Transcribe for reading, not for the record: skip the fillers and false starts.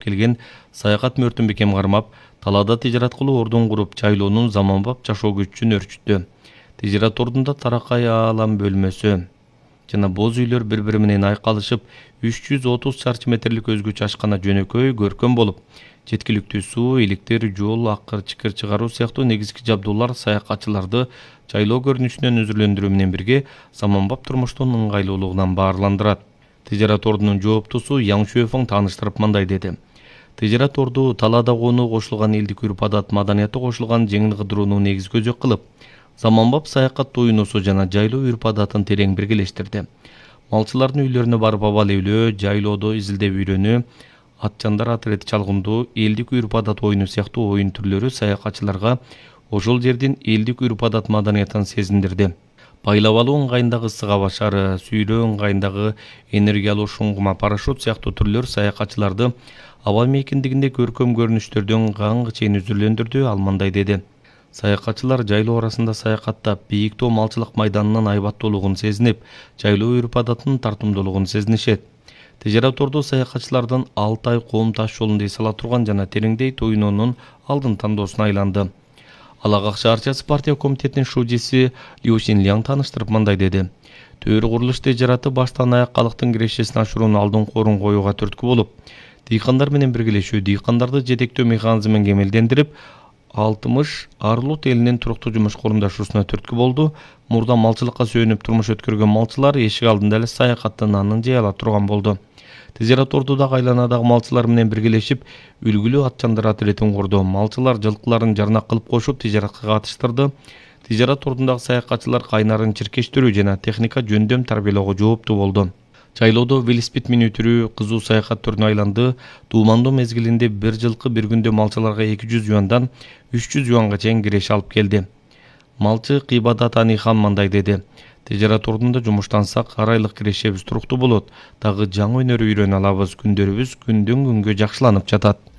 келген саякат мөртүн бекем кармап, талаада тижарат кылуу ордун куруп, жайлоонун заманбап жашоо көчүн өрчүттү. Тижарат ордунда таракай аалам бөлмөсү жана боз үйлөр бири-бири менен айкалышып, 330 чарчы метрлик өзгөчө ашкана жөнөкөй көркөм болуп, жеткиликтүү суу, электр, жол, акыр-чыкыр чыгаруу сыяктуу негизги жабдуулар саякатчыларды жайлоо көрүнүшүнөн үзүрлөндүрүү менен бирге заманбап турмуштун ыңгайлуулугунан баарландырат. Тижарат ордунун жооптусу Яң Шуэфең тааныштырып мындай деди. Тижарат орду талаада конуу кошулган элдик үрп-адат маданияты кошулган жеңил кыдырууну негиз көзөк кылып, заманбап саякат туюнусу жана жайлоо үрп-адатын терең биргелештирди. Малчылардын үйлөрүнө барып абал-эйлөө, жайлоодо изилдеп үйрөнүү, атчандар атрети чалгындуу, элдик үрп-адат оюну сыяктуу оюн түрлөрү саякатчыларга ошол жердин элдик үрп-адат маданиятын сезиндирди. Байлап алуу ыңгайындагы ысык аба шары, сүйрөө ыңгайындагы энергиялуу шуңгума парашют сыяктуу түрлөр саякатчыларды аба мейкиндигинде көркөм көрүнүштөрдөн канга чейин үзүрлөндүрдү. Ал мындай деди. Саякатчылар жайлоо арасында саякаттап, бийиктөө малчылык майданынын айбаттуулугун сезинип, жайлоо үрп-адатынын тартымдуулугун сезинишет. Тижарат орду саякатчылардын Алтай коом таш жолунда эс ала турган жана тереңдей тоюнунун алдын тандоосуна айланды. Алагак шаарчасы партия комитетинин шужиси Лю Шинляң тааныштырып мындай деди. Төр курулуш тижараты баштан аяк калктын кирешесин ашыруунун алдын корун коюуга түрткү болуп, дыйкандар менен биргелешүү, дыйкандарды жетектөө механизмин кемелдендирип, 60 Арлут элинин туруктуу жумуш корундашуусуна түрткү болду. Мурда малчылыкка сүйөнүп турмуш өткөргөн малчылар эшик алдында эле саякаттананын жей ала турган болду. Тижарат ордудагы айланадагы малчылар менен биргелешип, үлгүлүү атчандар атретин курду. Малчылар жылкыларын жарнак кылып кошуп, тижаратка катыштырды. Тижарат ордундагы саякатчылар кайнарын чиркештирүү жана техника жөндөм тарбиялоого жооптуу болду. Жайлоодо велосипед минүүдүрүү кызуу саякат түрүнө айланды. Дуумандуу мезгилинде бир жылкы бир күндө малчыларга 200 юандан 300 юанга чейин киреше алып келди. Малчы Кыйбадат Анихан мындай деди. Тижарат ордунда жумуштансак, ар айлык кирешебиз туруктуу болот. Дагы жаңы өнөр үйрөнө алабыз. Күндөрүбүз күндөн күнгө жакшыланып жатат.